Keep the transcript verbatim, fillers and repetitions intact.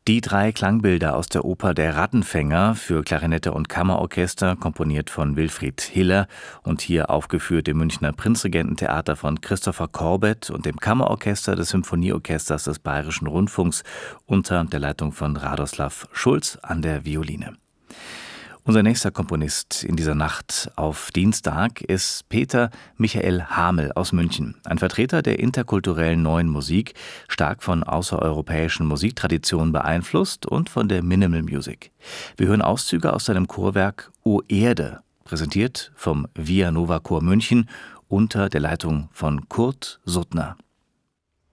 Die drei Klangbilder aus der Oper Der Rattenfänger für Klarinette und Kammerorchester, komponiert von Wilfried Hiller und hier aufgeführt im Münchner Prinzregententheater von Christopher Corbett und dem Kammerorchester des Symphonieorchesters des Bayerischen Rundfunks unter der Leitung von Radoslav Schulz an der Violine. Unser nächster Komponist in dieser Nacht auf Dienstag ist Peter Michael Hamel aus München, ein Vertreter der interkulturellen Neuen Musik, stark von außereuropäischen Musiktraditionen beeinflusst und von der Minimal Music. Wir hören Auszüge aus seinem Chorwerk O Erde, präsentiert vom Via Nova Chor München unter der Leitung von Kurt Suttner.